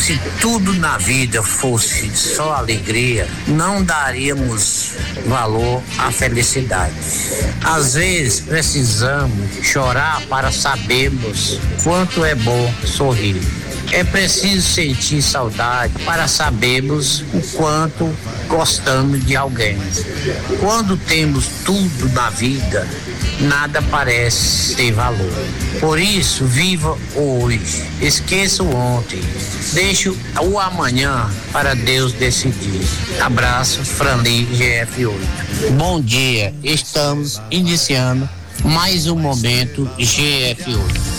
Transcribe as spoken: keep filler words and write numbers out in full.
Se tudo na vida fosse só alegria, não daríamos valor à felicidade. Às vezes precisamos chorar para sabermos quanto é bom sorrir. É preciso sentir saudade para sabermos o quanto gostamos de alguém. Quando temos tudo na vida, nada parece ter valor. Por isso, viva hoje, esqueça o ontem, deixe o amanhã para Deus decidir. Abraço, Franli, G F oito. Bom dia, estamos iniciando mais um momento G F oito.